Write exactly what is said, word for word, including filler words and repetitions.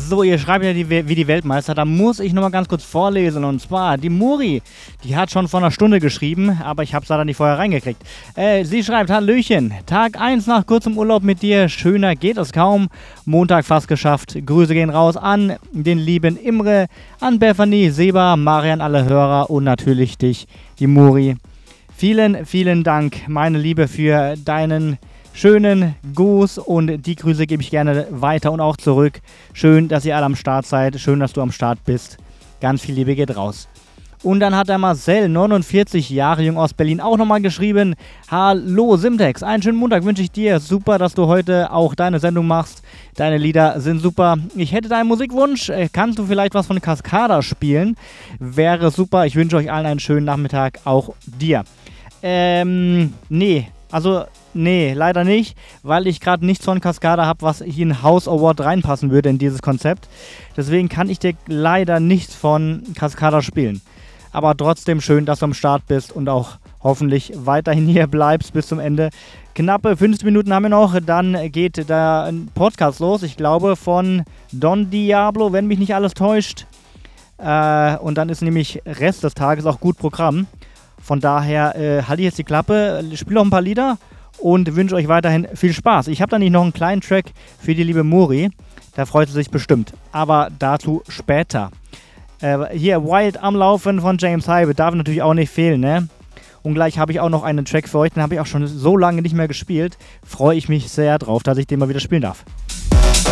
So, ihr schreibt ja die, wie die Weltmeister, da muss ich nochmal ganz kurz vorlesen. Und zwar, die Muri, die hat schon vor einer Stunde geschrieben, aber ich habe es leider nicht vorher reingekriegt. Äh, sie schreibt, Hallöchen, Tag eins nach kurzem Urlaub mit dir, schöner geht es kaum. Montag fast geschafft. Grüße gehen raus an den lieben Imre, an Bethany, Seba, Marian, alle Hörer und natürlich dich, die Muri. Vielen, vielen Dank, meine Liebe, für deinen schönen Gruß und die Grüße gebe ich gerne weiter und auch zurück. Schön, dass ihr alle am Start seid. Schön, dass du am Start bist. Ganz viel Liebe geht raus. Und dann hat der Marcel, neunundvierzig Jahre jung aus Berlin, auch nochmal geschrieben. Hallo Simtex, einen schönen Montag wünsche ich dir. Super, dass du heute auch deine Sendung machst. Deine Lieder sind super. Ich hätte deinen Musikwunsch. Kannst du vielleicht was von Cascada spielen? Wäre super. Ich wünsche euch allen einen schönen Nachmittag. Auch dir. Ähm, nee. Also, nee, leider nicht, weil ich gerade nichts von Cascada habe, was hier in House Award reinpassen würde in dieses Konzept. Deswegen kann ich dir leider nichts von Cascada spielen. Aber trotzdem schön, dass du am Start bist und auch hoffentlich weiterhin hier bleibst bis zum Ende. Knappe fünfzehn Minuten haben wir noch, dann geht der Podcast los. Ich glaube von Don Diablo, wenn mich nicht alles täuscht. Äh, und dann ist nämlich Rest des Tages auch gut Programm. Von daher äh, halte ich jetzt die Klappe, spiele noch ein paar Lieder und wünsche euch weiterhin viel Spaß. Ich habe da nicht noch einen kleinen Track für die liebe Muri, da freut sie sich bestimmt. Aber dazu später. Äh, hier, Wild am Laufen von James Hype, darf natürlich auch nicht fehlen, ne? Und gleich habe ich auch noch einen Track für euch, den habe ich auch schon so lange nicht mehr gespielt. Freue ich mich sehr drauf, dass ich den mal wieder spielen darf.